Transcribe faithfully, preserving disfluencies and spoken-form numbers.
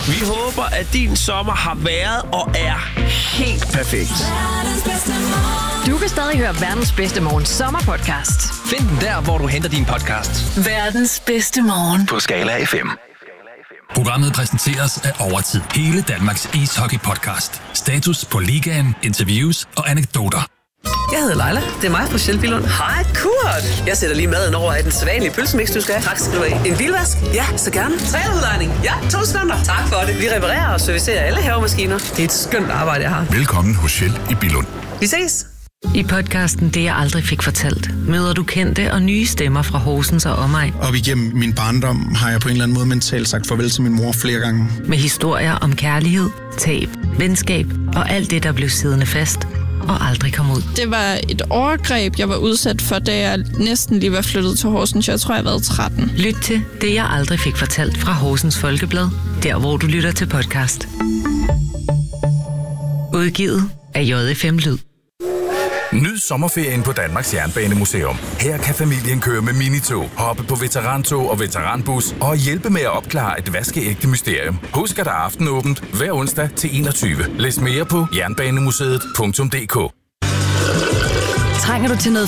Vi håber, at din sommer har været og er helt perfekt. Du kan stadig høre verdens bedste morgen sommerpodcast. Find den der, hvor du henter din podcast. Verdens bedste morgen. På Skala F M. Programmet præsenteres af Overtid. Hele Danmarks ishockey-podcast. Status på ligaen, interviews og anekdoter. Jeg hedder Leila. Det er mig fra Shell Billund. Hej, Kurt. Jeg sætter lige maden over af den sædvanlige pølsemix, du skal have. Tak skal du have. En bilvask? Ja, så gerne. Træudlejning? Ja, to sekunder. Tak for det. Vi reparerer og servicerer alle havemaskiner. Det er et skønt arbejde, jeg har. Velkommen hos Shell i Billund. Vi ses. I podcasten Det, jeg aldrig fik fortalt, møder du kendte og nye stemmer fra Horsens og omegn. Op igennem min barndom har jeg på en eller anden måde mentalt sagt farvel til min mor flere gange. Med historier om kærlighed, tab, venskab og alt det, der blev siddende fast og aldrig kom ud. Det var et overgreb, jeg var udsat for, da jeg næsten lige var flyttet til Horsens. Jeg tror, jeg var tretten. Lyt til Det, jeg aldrig fik fortalt fra Horsens Folkeblad, der hvor du lytter til podcast. Udgivet af J F M Lyd. Nyd sommerferien på Danmarks Jernbanemuseum. Her kan familien køre med minitog, hoppe på veterantog og veteranbus og hjælpe med at opklare et vaskeægte mysterium. Husk, at der er aftenåbent hver onsdag til enogtyve. Læs mere på jernbanemuseet punktum d k. Trænger du til noget